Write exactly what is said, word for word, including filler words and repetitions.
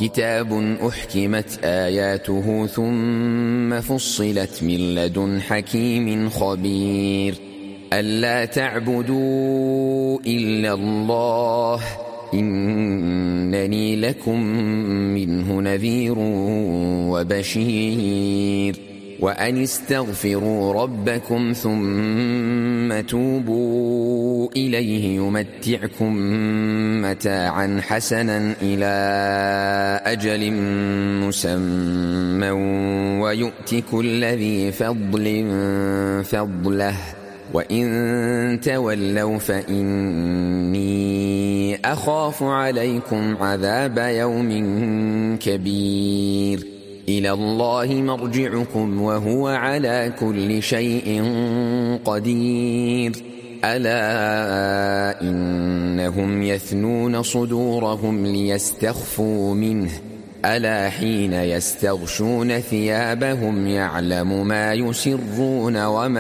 كتاب أحكمت آياته ثم فصلت من لدن حكيم خبير ألا تعبدوا إلا الله إنني لكم منه نذير وبشير وأن استغفروا ربكم ثم توبوا إليه يمتعكم متاعا حسنا إلى أجل مسمى ويؤت كل ذي فضل فضله وإن تولوا فإني أخاف عليكم عذاب يوم كبير إلى الله مرجعكم وهو على كل شيء قدير ألا إنهم يثنون صدورهم ليستخفوا منه ألا حين يستغشون ثيابهم يعلم ما يسرون وما